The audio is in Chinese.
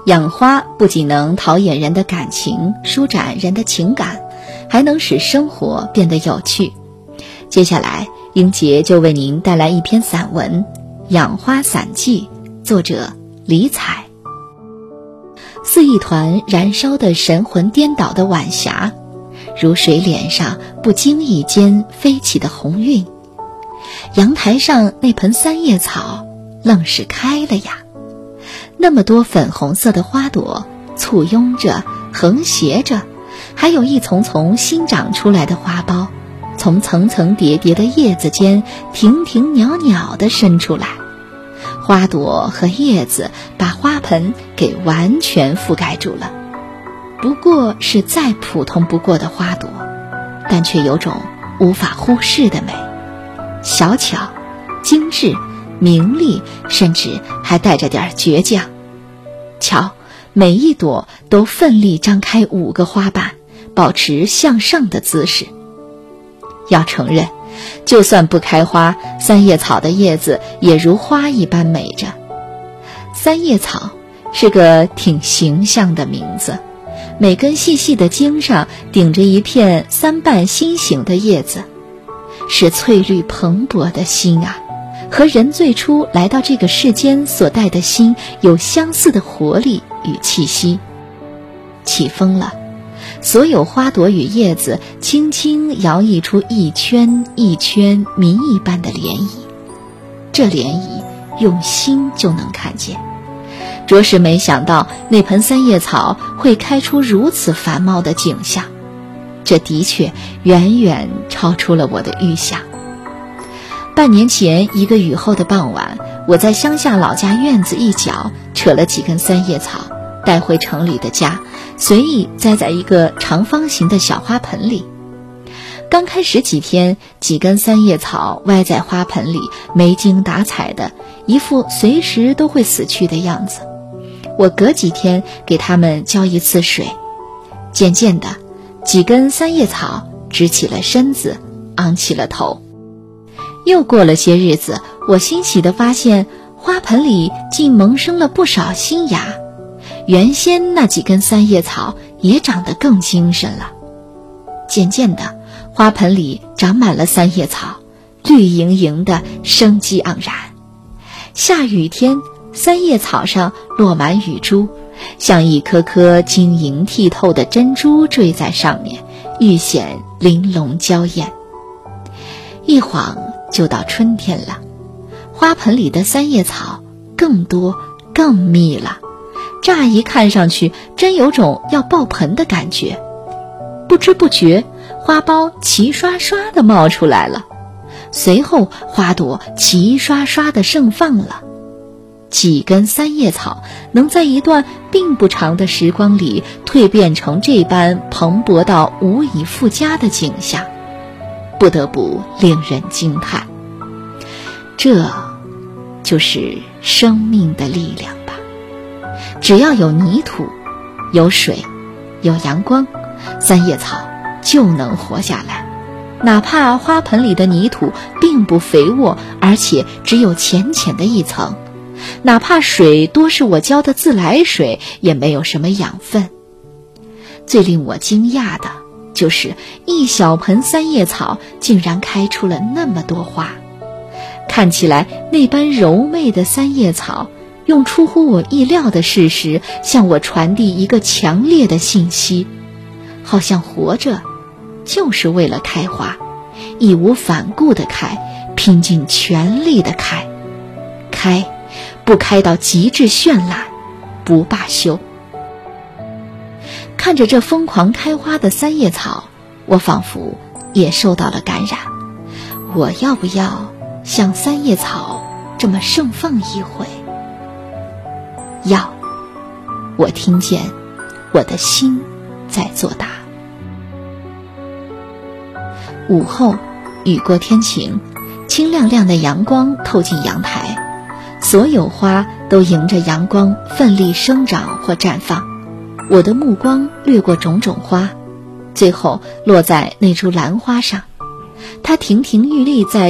养花不仅能陶冶人的感情，舒展人的情感，还能使生活变得有趣。接下来，英杰就为您带来一篇散文《养花散记》，作者李彩。似一团燃烧的神魂颠倒的晚霞，如水脸上不经意间飞起的红晕。阳台上那盆三叶草愣是开了呀，那么多粉红色的花朵簇拥着横斜着，还有一丛丛新长出来的花苞从层层叠叠的叶子间停停袅袅地伸出来。花朵和叶子把花盆给完全覆盖住了，不过是再普通不过的花朵，但却有种无法忽视的美，小巧、精致、明丽，甚至还带着点倔强。瞧，每一朵都奋力张开5个花瓣，保持向上的姿势。要承认，就算不开花，三叶草的叶子也如花一般美着。三叶草是个挺形象的名字，每根细细的茎上顶着一片3瓣心形的叶子，是翠绿蓬勃的心啊，和人最初来到这个世间所带的心有相似的活力与气息。起风了，所有花朵与叶子轻轻摇曳出一圈一圈谜一般的涟漪，这涟漪用心就能看见。着实没想到那盆三叶草会开出如此繁茂的景象，这的确远远超出了我的预想。半年前一个雨后的傍晚，我在乡下老家院子一角扯了几根三叶草，带回城里的家，随意栽在一个长方形的小花盆里。刚开始几天，几根三叶草歪在花盆里，没精打采的，一副随时都会死去的样子。我隔几天给它们浇一次水，渐渐的，几根三叶草直起了身子，昂起了头。又过了些日子，我欣喜地发现花盆里竟萌生了不少新芽，原先那几根三叶草也长得更精神了。渐渐的，花盆里长满了三叶草，绿莹莹的，生机盎然。下雨天，三叶草上落满雨珠，像一颗颗晶莹剔透的珍珠坠在上面，愈显玲珑娇艳。一晃就到春天了，花盆里的三叶草更多更密了，乍一看上去真有种要爆盆的感觉。不知不觉，花苞齐刷刷地冒出来了，随后花朵齐刷刷地盛放了。几根三叶草能在一段并不长的时光里蜕变成这般蓬勃到无以复加的景象，不得不令人惊叹。这就是生命的力量吧。只要有泥土，有水，有阳光，三叶草就能活下来。哪怕花盆里的泥土并不肥沃，而且只有浅浅的一层，哪怕水多是我浇的自来水，也没有什么养分。最令我惊讶的就是一小盆三叶草竟然开出了那么多花。看起来那般柔媚的三叶草，用出乎我意料的事实向我传递一个强烈的信息，好像活着就是为了开花，义无反顾地开，拼尽全力地开，开，不开到极致绚烂，不罢休。看着这疯狂开花的三叶草，我仿佛也受到了感染。我要不要像三叶草这么盛放一回？要。我听见我的心在作答。午后，雨过天晴，清亮亮的阳光透进阳台，所有花都迎着阳光奋力生长或绽放。我的目光掠过种种花，最后落在那株兰花上，它亭亭玉立在